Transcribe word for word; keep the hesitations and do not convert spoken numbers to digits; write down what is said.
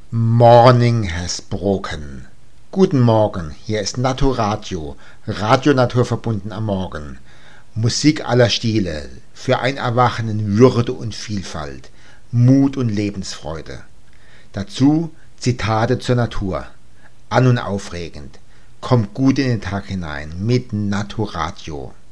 Morning has broken. Guten Morgen, hier ist Naturadio, Radio naturverbunden am Morgen. Musik aller Stile, für ein Erwachen in Würde und Vielfalt, Mut und Lebensfreude. Dazu Zitate zur Natur, an und aufregend. Kommt gut in den Tag hinein mit Naturadio.